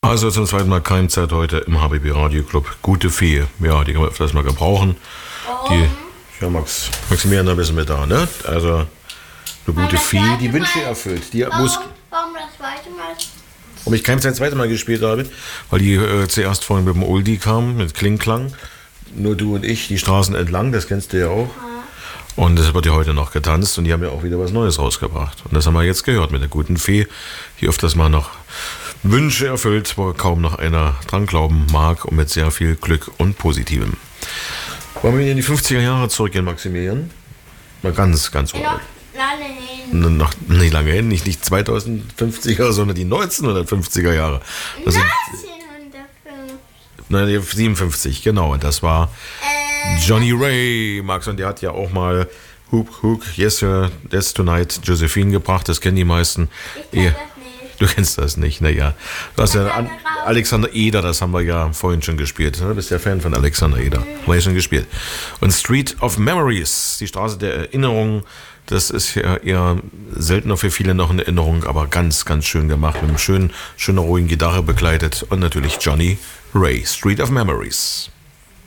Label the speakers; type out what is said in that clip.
Speaker 1: Also zum zweiten Mal Keimzeit heute im HBB Radio Club. Gute Fee. Ja, die kann man öfters mal gebrauchen. Ja, Maximilian, da bist du mit da, ne? Also eine gute Fee, die Wünsche erfüllt.
Speaker 2: Warum das zweite Mal?
Speaker 1: Warum ich Keimzeit das zweite Mal gespielt habe? Weil die zuerst vorhin mit dem Oldie kam, mit Klingklang. Nur du und ich, die Straßen entlang, das kennst du ja auch. Und das wird ja heute noch getanzt und die haben ja auch wieder was Neues rausgebracht. Und das haben wir jetzt gehört mit der guten Fee, die öfters mal noch Wünsche erfüllt, wo kaum noch einer dran glauben mag und mit sehr viel Glück und Positivem. Wollen wir in die 50er Jahre zurückgehen, Maximilian? Mal ganz, ganz
Speaker 2: Noch
Speaker 1: weit.
Speaker 2: lange hin.
Speaker 1: Noch nicht lange hin, nicht 2050er, sondern die 1950er Jahre. Das sind, 57, genau. Und das war Johnny Ray, Max, und der hat ja auch mal Hook, Yes Sir, That's Tonight, Josephine gebracht, das kennen die meisten.
Speaker 2: Ich kenn das nicht.
Speaker 1: Du kennst das nicht, naja. Du hast ja Alexander Eder, das haben wir ja vorhin schon gespielt. Du bist ja Fan von Alexander Eder. Haben wir ja schon gespielt. Und Street of Memories, die Straße der Erinnerung, das ist ja eher seltener für viele noch eine Erinnerung, aber ganz, ganz schön gemacht, mit einem schöner ruhigen Gitarre begleitet und natürlich Johnny Ray, Street of Memories.